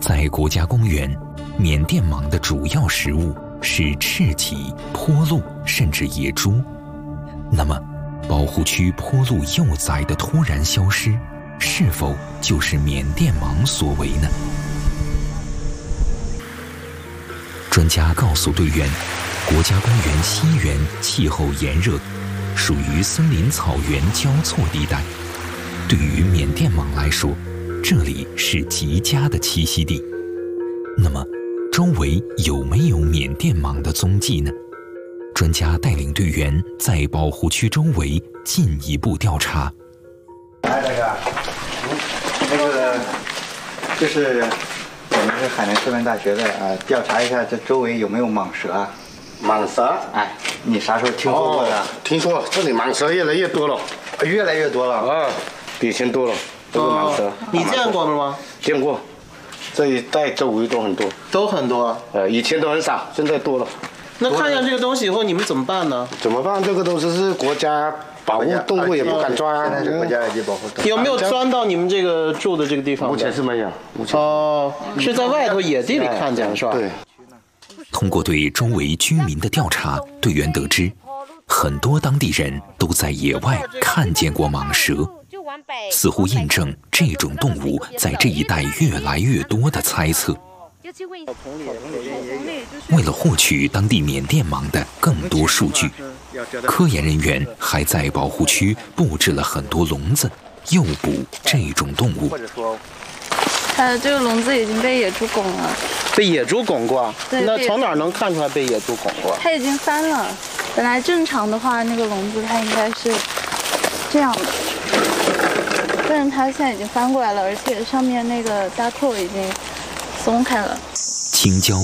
在国家公园，缅甸蟒的主要食物是赤脊、坡鹿，甚至野猪。那么，保护区坡鹿幼崽的突然消失，是否就是缅甸蟒所为呢？专家告诉队员，国家公园西缘气候炎热，属于森林草原交错地带。对于缅甸蟒来说，这里是极佳的栖息地。那么，周围有没有缅甸蟒的踪迹呢？专家带领队员在保护区周围进一步调查。 来，那个，这是我们是海南师范大学的调查一下这周围有没有蟒蛇啊？ 蟒蛇？ 哎，你啥时候听说过的？ 听说这里蟒蛇越来越多了。 越来越多了啊，比以前多了。这个蟒蛇， 你见过了吗？ 见过，这一带周围都很多。 都很多。 以前都很少，现在多了。 那看见这个东西以后，你们怎么办呢？ 怎么办？这个都是国家保护动物，也不敢抓。 现在是国家级保护动物。 有没有钻到你们这个住的这个地方？ 目前是没有。 哦，是在外头野地里看见是吧？ 对。 通过对周围居民的调查，队员得知，很多当地人都在野外看见过蟒蛇，似乎印证这种动物在这一带越来越多的猜测。为了获取当地缅甸蟒的更多数据，科研人员还在保护区布置了很多笼子，诱捕这种动物。 它的这个笼子已经被野猪拱了。 被野猪拱过？ 对。 那从哪儿能看出来被野猪拱过？ 它已经翻了。本来正常的话，那个笼子它应该是这样的，但是它现在已经翻过来了，而且上面那个搭扣已经松开了。 青椒